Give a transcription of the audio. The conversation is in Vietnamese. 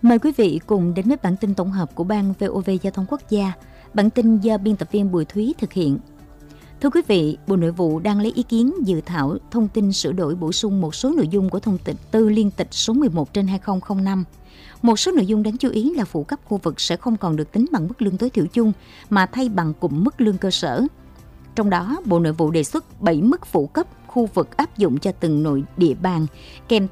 Mời quý vị cùng đến với bản tin tổng hợp của Ban VOV Giao thông Quốc gia. Bản tin do biên tập viên Bùi Thúy thực hiện. Thưa quý vị, Bộ Nội vụ đang lấy ý kiến dự thảo thông tin sửa đổi bổ sung một số nội dung của Thông tư Liên tịch số 11/2005. Một số nội dung đáng chú ý là phụ cấp khu vực sẽ không còn được tính bằng mức lương tối thiểu chung mà thay bằng cụm mức lương cơ sở. Trong đó, Bộ Nội vụ đề xuất 7 mức phụ cấp khu vực áp dụng cho từng địa bàn, kèm